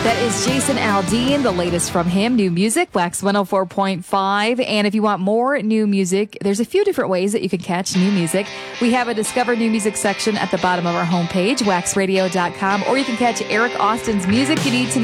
That is Jason Aldean, the latest from him, new music, Wax 104.5. And if you want more new music, there's a few different ways that you can catch new music. We have a Discover New Music section at the bottom of our homepage, waxradio.com, or you can catch Eric Austin's Music You Need to Know.